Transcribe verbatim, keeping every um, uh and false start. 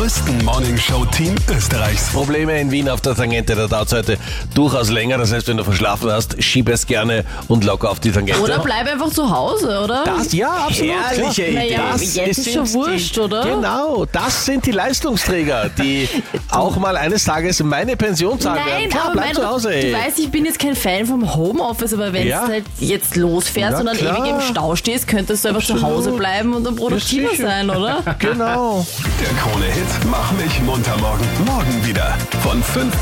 größten Morningshow-Team Österreichs. Probleme in Wien auf der Tangente, da dauert es heute durchaus länger. Das heißt, wenn du verschlafen hast, schieb es gerne und locker auf die Tangente. Oder bleib einfach zu Hause, oder? Das, ja, absolut. Herrliche klar. Idee. Naja, Das jetzt ist sind schon wurscht, die, oder? Genau, das sind die Leistungsträger, die auch mal eines Tages meine Pension zahlen werden. Nein, Klar, aber bleib mein, zu Hause. du weißt, ich bin jetzt kein Fan vom Homeoffice, aber wenn Ja. du halt jetzt losfährst Na und dann klar. ewig im Stau stehst, könntest du einfach zu Absolut. Hause bleiben und dann produktiver Ja, sicher. sein, oder? Genau. Der Krone-Hit Mach mich munter morgen. Morgen wieder. Von fünf